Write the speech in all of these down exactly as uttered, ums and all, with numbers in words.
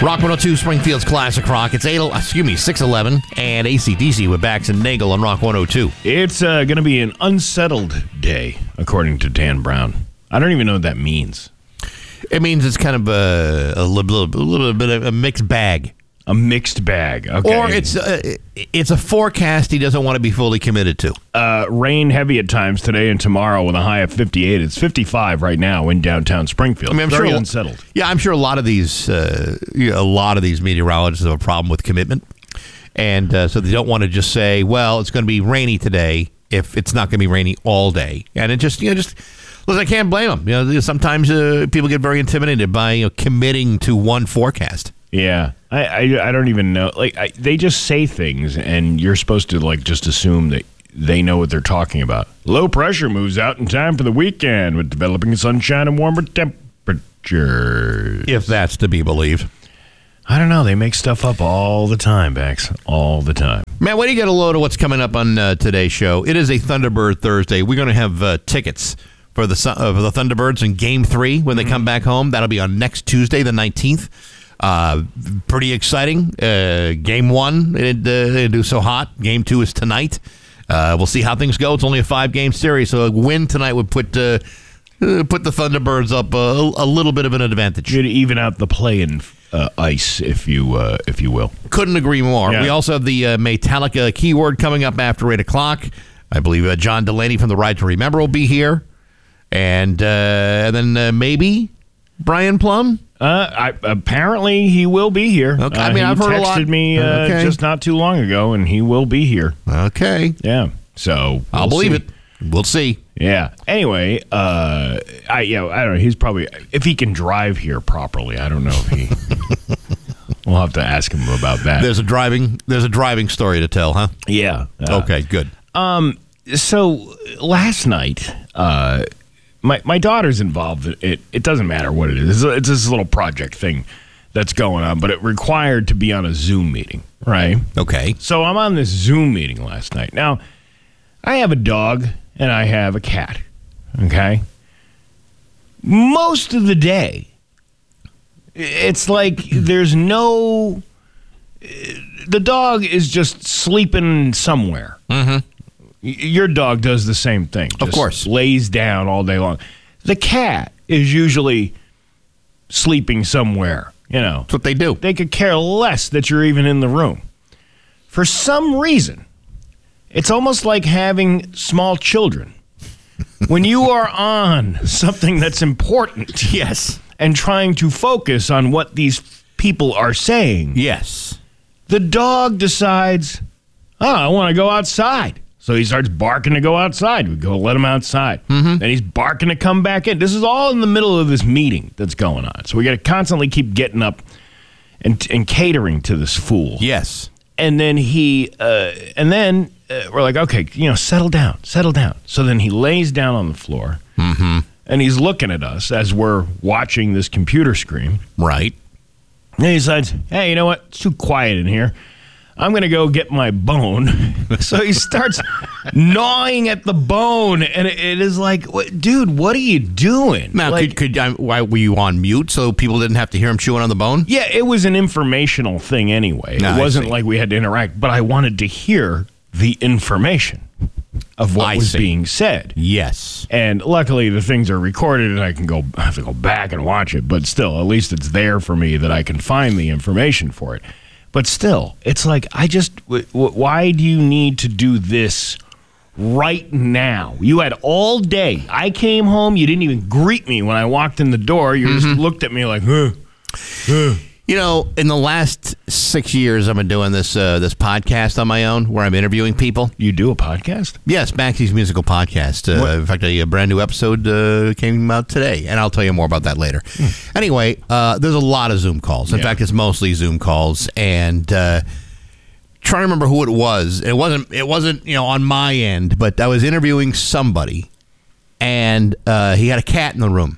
Rock one oh two, Springfield's Classic Rock. It's eight, excuse me, six eleven, and A C D C with Bax and Nagel on Rock one oh two. It's uh, going to be an unsettled day, according to Dan Brown. I don't even know what that means. It means it's kind of a, a, little, a little bit of a mixed bag. A mixed bag, okay. Or it's uh, it's a forecast he doesn't want to be fully committed to. Uh, rain heavy at times today and tomorrow with a high of fifty-eight. It's fifty-five right now in downtown Springfield. I mean, I'm Very sure, unsettled. Yeah, I'm sure a lot of these uh, you know, a lot of these meteorologists have a problem with commitment, and uh, so they don't want to just say, "Well, it's going to be rainy today," if it's not going to be rainy all day. And it just you know just. Listen, I can't blame them. You know, sometimes uh, people get very intimidated by you know, committing to one forecast. Yeah, I, I, I don't even know. Like I, they just say things, and you're supposed to like just assume that they know what they're talking about. Low pressure moves out in time for the weekend with developing sunshine and warmer temperatures. If that's to be believed. I don't know. They make stuff up all the time, Bax. All the time. Man, when do you get a load of what's coming up on uh, today's show? It is a Thunderbird Thursday. We're going to have uh, tickets for the uh, for the Thunderbirds in Game three when they mm-hmm. come back home. That'll be on next Tuesday, the nineteenth. Uh, pretty exciting. Uh, game one, it, uh, they didn't do so hot. Game two is tonight. Uh, we'll see how things go. It's only a five-game series, so a win tonight would put uh, uh, put the Thunderbirds up a, a little bit of an advantage. You'd even out the play-in uh, ice, if you uh, if you will. Couldn't agree more. Yeah. We also have the uh, Metallica keyword coming up after eight o'clock. I believe uh, John Delaney from The Right to Remember will be here. And, uh, and then uh, maybe Brian Plum? Uh, I, apparently he will be here. Okay. Uh, I mean, I've heard a lot. He texted me uh, okay. just not too long ago, and he will be here. Okay. Yeah. So we'll I'll believe see. it. We'll see. Yeah. Anyway, uh, I you know, I don't know. He's probably if he can drive here properly. I don't know if he. We'll have to ask him about that. There's a driving. There's a driving story to tell, huh? Yeah. Uh, okay. Good. Um. So last night, uh. My my daughter's involved. It it doesn't matter what it is. It's, it's this little project thing that's going on, but it required to be on a Zoom meeting, right? Okay. So I'm on this Zoom meeting last night. Now, I have a dog and I have a cat, okay? Most of the day, it's like there's no... The dog is just sleeping somewhere. Mm-hmm. Your dog does the same thing. Just of course. Lays down all day long. The cat is usually sleeping somewhere. You know. That's what they do. They could care less that you're even in the room. For some reason, it's almost like having small children. When you are on something that's important. Yes. And trying to focus on what these people are saying. Yes. The dog decides, oh, I want to go outside. So he starts barking to go outside. We go let him outside. Mm-hmm. Then he's barking to come back in. This is all in the middle of this meeting that's going on. So we got to constantly keep getting up and, and catering to this fool. Yes. And then he, uh, and then uh, we're like, okay, you know, settle down, settle down. So then he lays down on the floor. Mm-hmm. And he's looking at us as we're watching this computer screen. Right. And he decides, hey, you know what? It's too quiet in here. I'm going to go get my bone. So he starts gnawing at the bone, and it, it is like, what, dude, what are you doing? Now, like, could, could um, why were you on mute so people didn't have to hear him chewing on the bone? Yeah, it was an informational thing anyway. No, it wasn't I see. like we had to interact, but I wanted to hear the information of what I was see. being said. Yes. And luckily, the things are recorded, and I can go I have to go back and watch it. But still, at least it's there for me that I can find the information for it. But still, it's like, I just, w- w- why do you need to do this right now? You had all day. I came home. You didn't even greet me when I walked in the door. You mm-hmm. just looked at me like, huh, huh. You know, in the last six years, I've been doing this uh, this podcast on my own where I'm interviewing people. You do a podcast? Yes, Maxie's Musical Podcast. Uh, in fact, a, a brand new episode uh, came out today, and I'll tell you more about that later. Hmm. Anyway, uh, there's a lot of Zoom calls. In yeah. fact, it's mostly Zoom calls, and uh, trying to remember who it was. It wasn't. It wasn't. You know, on my end, but I was interviewing somebody, and uh, he had a cat in the room.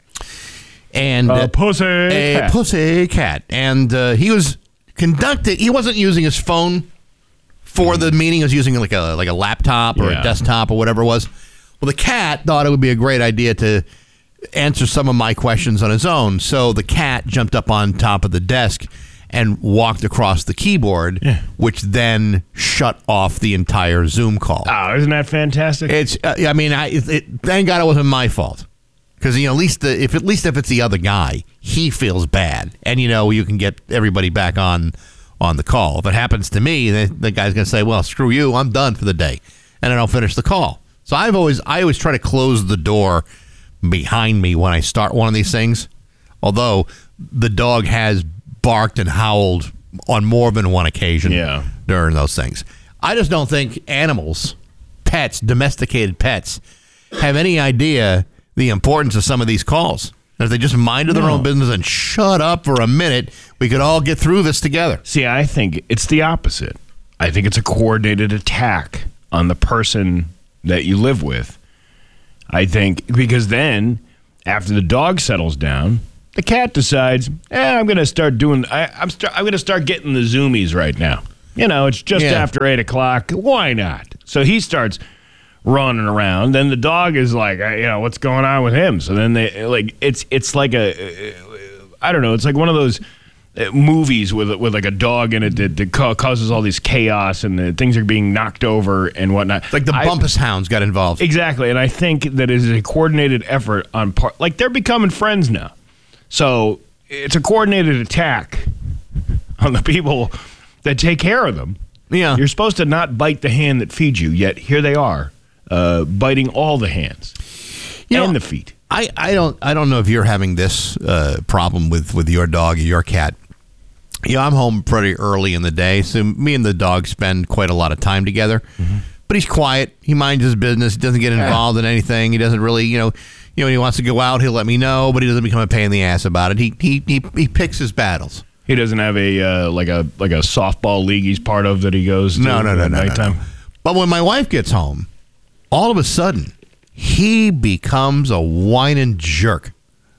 And a pussy a cat. pussy cat, and uh, he was conducting. He wasn't using his phone for mm. the meeting. He was using like a like a laptop or yeah. a desktop or whatever it was. Well, the cat thought it would be a great idea to answer some of my questions on his own. So the cat jumped up on top of the desk and walked across the keyboard, yeah. which then shut off the entire Zoom call. Oh, isn't that fantastic? It's. Uh, I mean, I, it, it, thank God it wasn't my fault, because you know, at least the, if at least if it's the other guy, he feels bad, and you know, you can get everybody back on on the call. If it happens to me, the, the guy's gonna say, "Well, screw you, I'm done for the day," and then I'll finish the call. So I've always, I always try to close the door behind me when I start one of these things. Although the dog has barked and howled on more than one occasion yeah. during those things. I just don't think animals, pets, domesticated pets, have any idea the importance of some of these calls. And if they just minded their no. own business and shut up for a minute, we could all get through this together. See, I think it's the opposite. I think it's a coordinated attack on the person that you live with. I think because then, after the dog settles down, the cat decides, eh, I'm going to start doing, I, I'm, st- I'm going to start getting the zoomies right now. You know, it's just yeah. after eight o'clock. Why not? So he starts running around. Then the dog is like, you know, what's going on with him? So then they, like, it's it's like a, I don't know, it's like one of those movies with with like a dog in it that, that causes all this chaos and the things are being knocked over and whatnot. It's like the Bumpus I, Hounds got involved. Exactly. And I think that is a coordinated effort on part, like they're becoming friends now. So it's a coordinated attack on the people that take care of them. Yeah. You're supposed to not bite the hand that feeds you, yet here they are, uh, biting all the hands you and know, the feet. I, I don't I don't know if you're having this uh, problem with, with your dog or your cat. You know, I'm home pretty early in the day, so me and the dog spend quite a lot of time together. Mm-hmm. But he's quiet. He minds his business. He doesn't get involved yeah. in anything. He doesn't really, you know... You know, when he wants to go out, he'll let me know, but he doesn't become a pain in the ass about it. He he he, he picks his battles. He doesn't have a uh, like a like a softball league he's part of that he goes to no, no, no, at no, nighttime. No, no. But when my wife gets home, all of a sudden, he becomes a whining jerk.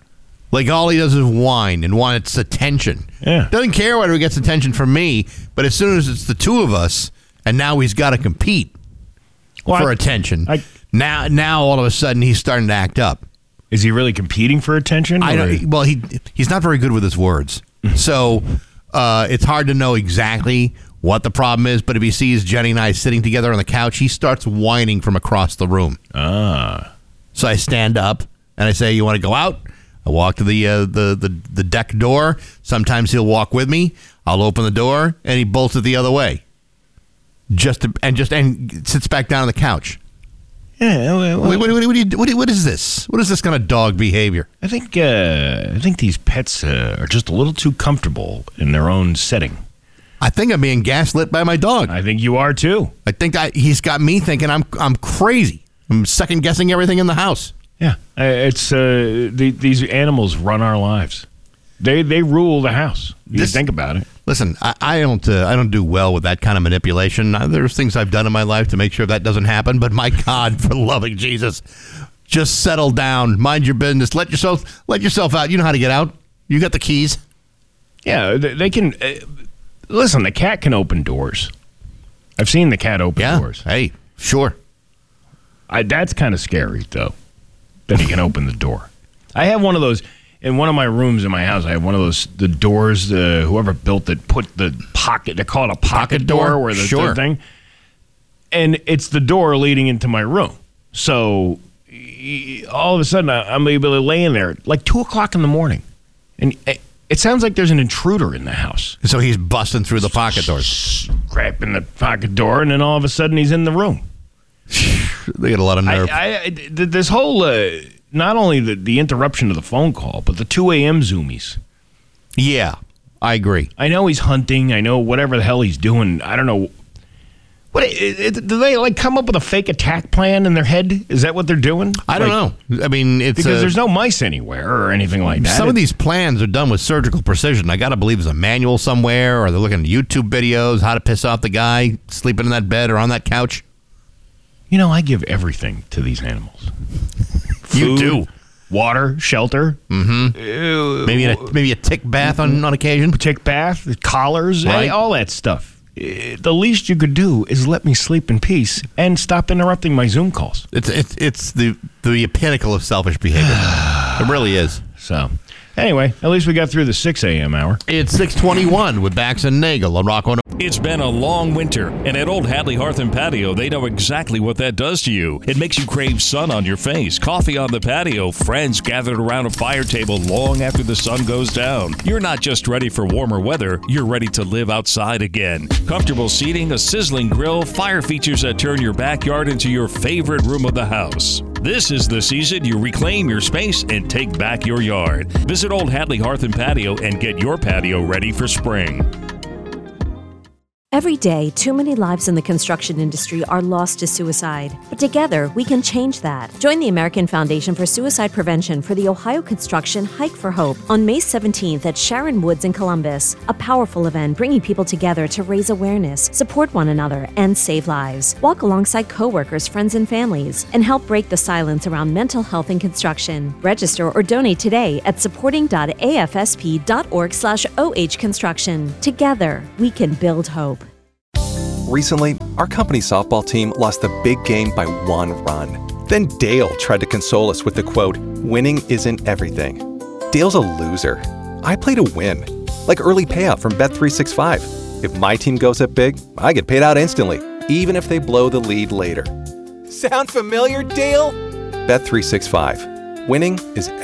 Like all he does is whine and wants attention. Yeah. Doesn't care whether he gets attention from me, but as soon as it's the two of us, and now he's got to compete well, for I, attention. I, now, now all of a sudden he's starting to act up. Is he really competing for attention? I don't, well, he he's not very good with his words, so uh, it's hard to know exactly what the problem is. But if he sees Jenny and I sitting together on the couch, he starts whining from across the room. Ah. So I stand up and I say, "You want to go out?" I walk to the uh, the, the the deck door. Sometimes he'll walk with me. I'll open the door and he bolts it the other way, just to, and just and sits back down on the couch. Yeah, well, what, what, what, what, do you, what, what is this? What is this kind of dog behavior? I think uh, I think these pets uh, are just a little too comfortable in their own setting. I think I'm being gaslit by my dog. I think you are too. I think I, he's got me thinking I'm I'm crazy. I'm second guessing everything in the house. Yeah, uh, it's uh, the, these animals run our lives. They they rule the house. You this, think about it. Listen, I, I don't uh, I don't do well with that kind of manipulation. There's things I've done in my life to make sure that doesn't happen. But my God, for loving Jesus, just settle down, mind your business, let yourself let yourself out. You know how to get out. You got the keys. Yeah, they, they can. Uh, listen, the cat can open doors. I've seen the cat open yeah. doors. Hey, sure. I, that's kind of scary though, that he can open the door. I have one of those. In one of my rooms in my house, I have one of those, the doors, uh, whoever built it, put the pocket, they call it a pocket, pocket door, door, where the sure. thing, and it's the door leading into my room. So all of a sudden, I'm able to lay in there like two o'clock in the morning, and it sounds like there's an intruder in the house. So he's busting through the pocket doors. Scraping the pocket door, and then all of a sudden he's in the room. They get a lot of nerve. I, I, this whole... Uh, Not only the, the interruption of the phone call, but the two a.m. zoomies. Yeah, I agree. I know he's hunting. I know whatever the hell he's doing. I don't know. What it, it, do they like come up with a fake attack plan in their head? Is that what they're doing? I don't like, know. I mean, it's because uh, there's no mice anywhere or anything like that. Some it's, of these plans are done with surgical precision. I got to believe there's a manual somewhere, or they're looking at YouTube videos how to piss off the guy sleeping in that bed or on that couch. You know, I give everything to these animals. Food, you do. Water, shelter. Mm-hmm. Uh, maybe a, maybe a tick bath on, on occasion. Tick bath, collars, right. all that stuff. The least you could do is let me sleep in peace and stop interrupting my Zoom calls. It's it's it's the the pinnacle of selfish behavior. It really is. So, anyway, at least we got through the six a.m. hour. It's six twenty-one with Bax and Nagel on Rock one. It's been a long winter, and at Old Hadley Hearth and Patio, they know exactly what that does to you. It makes you crave sun on your face, coffee on the patio, friends gathered around a fire table long after the sun goes down. You're not just ready for warmer weather, you're ready to live outside again. Comfortable seating, a sizzling grill, fire features that turn your backyard into your favorite room of the house. This is the season you reclaim your space and take back your yard. Visit Old Hadley Hearth and Patio and get your patio ready for spring. Every day, too many lives in the construction industry are lost to suicide. But together, we can change that. Join the American Foundation for Suicide Prevention for the Ohio Construction Hike for Hope on May seventeenth at Sharon Woods in Columbus. A powerful event bringing people together to raise awareness, support one another, and save lives. Walk alongside coworkers, friends, and families, and help break the silence around mental health in construction. Register or donate today at supporting.afsp.org slash OH construction. Together, we can build hope. Recently, our company softball team lost the big game by one run. Then Dale tried to console us with the quote, "Winning isn't everything." Dale's a loser. I play to win. Like early payout from Bet three sixty-five. If my team goes up big, I get paid out instantly, even if they blow the lead later. Sound familiar, Dale? Bet three sixty-five. Winning is